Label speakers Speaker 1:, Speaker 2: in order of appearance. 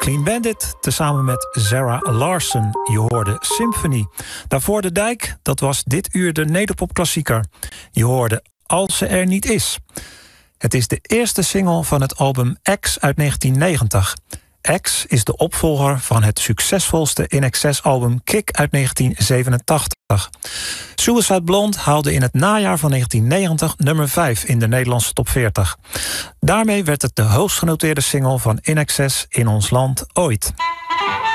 Speaker 1: Clean Bandit, tezamen met Zara Larsson. Je hoorde Symphony. Daarvoor De Dijk, dat was dit uur de nederpopklassieker. Je hoorde Als ze er niet is. Het is de eerste single van het album X uit 1990. X is de opvolger van het succesvolste INXS-album Kick uit 1987. Suicide Blonde haalde in het najaar van 1990 nummer 5 in de Nederlandse top 40. Daarmee werd het de hoogst genoteerde single van INXS in ons land ooit.